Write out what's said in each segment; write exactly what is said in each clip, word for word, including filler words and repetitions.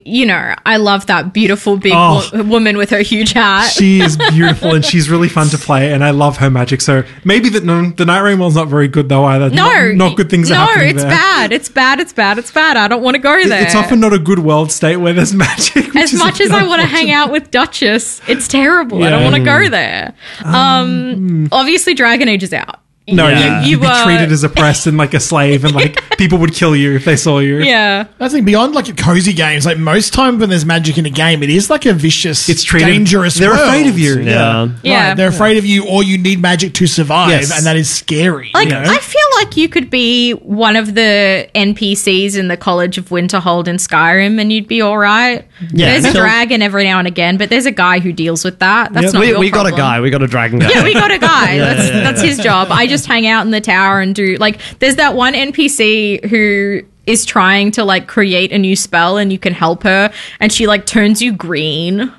You know, I love that beautiful big Oh. wo- woman with her huge hat. She is beautiful and she's really fun to play, and I love her magic. So maybe that no, the Night Rainbow's not very good though either. no, not, not good things no, are happening it's there. bad. It's bad. It's bad. It's bad. I don't want to go It- there. It's often not a good world state where there's magic. which as is a much bit as I want to hang unfortunate. out with Duchess, it's terrible. I don't Yeah. want to go there. Um, obviously, Dragon Age is out. No, Yeah. yeah, You you'd be were- treated as oppressed and like a slave, and like people would kill you if they saw you. Yeah. I think beyond like cozy games, like most time when there's magic in a game, it is like a vicious, It's treated- dangerous. they're world. afraid of you. Yeah. Yeah. Right, they're afraid of you, or you need magic to survive, Yes. and that is scary. Like, you know? I feel like you could be one of the N P Cs in the College of Winterhold in Skyrim and you'd be all right. Yeah. There's a Until- dragon every now and again, but there's a guy who deals with that. That's Yeah, not We, your we got a problem. guy. We got a dragon guy. Yeah, we got a guy. Yeah, that's yeah, yeah, that's yeah. his job. I just hang out in the tower and do like. There's that one N P C who is trying to like create a new spell, and you can help her, and she like turns you green.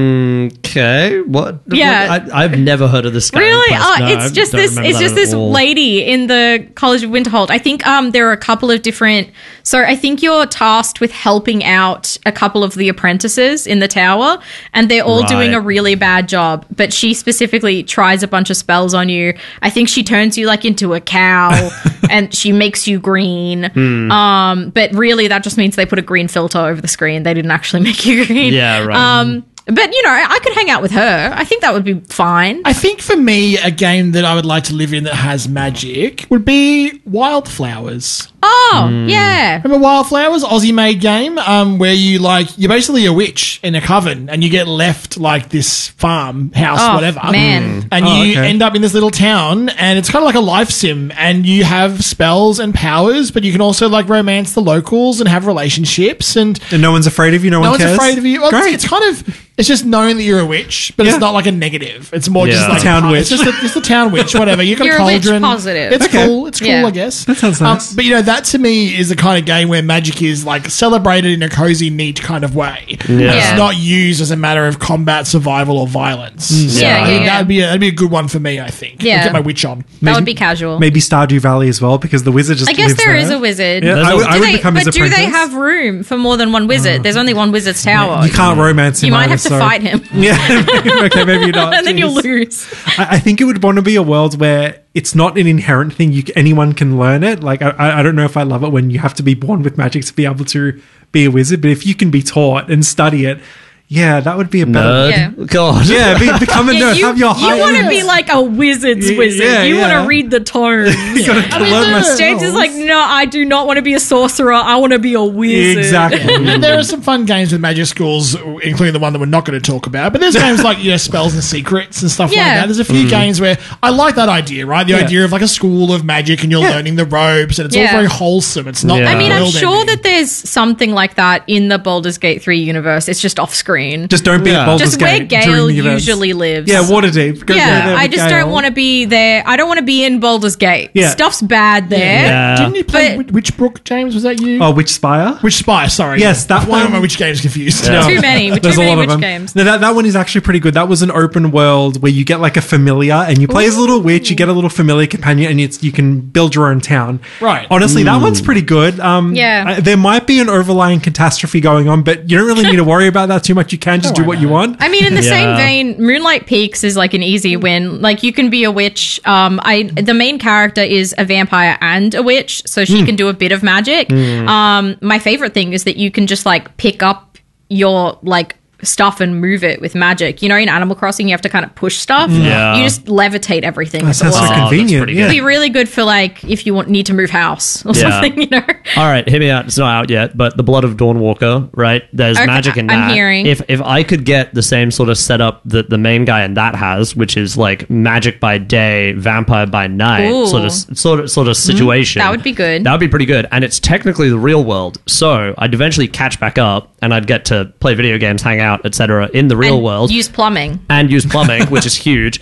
Okay. What? Yeah. What? I, I've never heard of this guy. Really? Oh, No, I it's just don't this. remember It's that just at this all. lady in the College of Winterhold. I think um there are a couple of different. So I think you're tasked with helping out a couple of the apprentices in the tower, and they're all doing Right. a really bad job. But she specifically tries a bunch of spells on you. I think she turns you like into a cow, and she makes you green. Hmm. Um, but really, that just means they put a green filter over the screen. They didn't actually make you green. Yeah, right. Um, but you know, I could hang out with her. I think that would be fine. I think for me, a game that I would like to live in that has magic would be Wildflowers. Oh, Hmm. yeah. Remember Wildflowers, Aussie made game, um, where you like you're basically a witch in a coven, and you get left like this farm house, Oh, whatever, man. and Oh, you okay. end up in this little town, and it's kind of like a life sim, and you have spells and powers, but you can also like romance the locals and have relationships, and And no one's afraid of you. No, no one one's cares. afraid of you. Well, it's, Great. it's kind of it's just knowing that you're a witch, but Yeah. it's not like a negative. It's more Yeah. just like Town a- witch. It's just a, just a town witch, whatever. You got You're a a witch cauldron. positive. It's Okay. cool. It's cool, Yeah. I guess. That sounds Um, nice. but you know, that to me is the kind of game where magic is like celebrated in a cozy, neat kind of way. Yeah. It's not used as a matter of combat, survival, or violence. So Yeah, I yeah, think yeah. that'd be a, that'd be a good one for me. I think. Yeah. I'll get my witch on. That would be casual. Maybe Stardew Valley as well, because the wizard just I guess lives there there. is a wizard. Yeah, There's I a- would, I Do would they, become but his do they apprentice. have room for more than one wizard? There's only one wizard's tower. You can't romance him. You might either, have to so- fight him. Yeah, okay, maybe not. and then you'll Jeez. lose. I, I think it would want to be a world where it's not an inherent thing. You c- anyone can learn it. Like I, I I don't know if I love it when you have to be born with magic to be able to be a wizard. But if you can be taught and study it, yeah, that would be a better. Nerd. Yeah. God. Yeah, be, become a Yeah, nerd. you have your high. want to be like a wizard's Yeah, wizard. yeah, you want yeah. to read the tomes. You gotta to learn my James is spells. like, no, I do not want to be a sorcerer. I want to be a wizard. Exactly. And there are some fun games with magic schools, including the one that we're not going to talk about. But there's games like you know spells and secrets and stuff like Yeah. that. There's a few games where I like that idea, right? The Yeah. idea of like a school of magic and you're Yeah. learning the ropes, and it's Yeah. all very wholesome. It's not. Yeah. like I mean, I'm world sure ending. that there's something like that in the Baldur's Gate three universe. It's just off screen. Just don't be Yeah. at Baldur's Just where Gate Gale during the events. usually lives. Yeah, Waterdeep. Go Yeah, there I with just Gale. don't want to be there. I don't want to be in Baldur's Gate. Yeah. Stuff's bad there. Yeah. Didn't you play But- Witch Brook, James? Was that you? Oh, Witch Spire? Witch Spire, sorry. Yes, that I got one- my Witch games confused. Yeah. Too many. Too There's a many lot witch of them. games. No, that, that one is actually pretty good. That was an open world where you get like a familiar and you play as a little witch, you get a little familiar companion, and it's you can build your own town. Right. Honestly, that one's pretty good. Um, Yeah. I- there might be an overlying catastrophe going on, but you don't really need to worry about that too much. You can just Don't do worry what you about want. I mean, in the Yeah. same vein, Moonlight Peaks is like an easy win. Like you can be a witch. Um, I the main character is a vampire and a witch, so she can do a bit of magic. Um, my favorite thing is that you can just like pick up your like stuff and move it with magic. You know, in Animal Crossing, you have to kind of push stuff. Yeah. You just levitate everything. That It's sounds so awesome. Oh, that's convenient. pretty Yeah. It'd be really good for like if you want need to move house or Yeah. something. You know. All right, hear me out. It's not out yet, but the Blood of Dawnwalker, right? There's Okay, magic in I'm that. hearing. If if I could get the same sort of setup that the main guy in that has, which is like magic by day, vampire by night, Ooh. sort of sort of sort of situation, That would be good. That would be pretty good, and it's technically the real world. So I'd eventually catch back up, and I'd get to play video games, hang out, et cetera, in the real And world, use plumbing. and use plumbing, which is huge.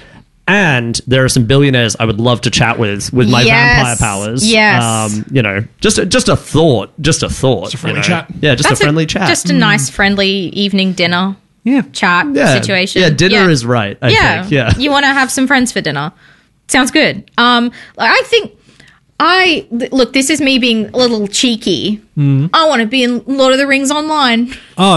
And there are some billionaires I would love to chat with with my Yes. vampire powers. Yes. Um, you know, just a, just a thought, just a thought. Just a friendly you know? chat. Yeah, just That's a friendly chat. Just a nice, friendly evening dinner Yeah. chat yeah. situation. Yeah, dinner is right. I yeah, think. Yeah. You want to have some friends for dinner. Sounds good. Um, like, I think I th- look. This is me being a little cheeky. I want to be in Lord of the Rings Online. Oh,